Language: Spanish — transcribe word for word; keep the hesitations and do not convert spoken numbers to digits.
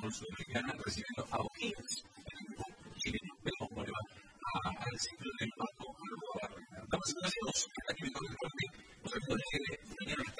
fútbol sudamericana recibiendo a O'Higgins, el equipo chileno. Veamos cómo le va al ciclo del Paco. Estamos en dos actividades del deporte. Los amigos de Chile vinieron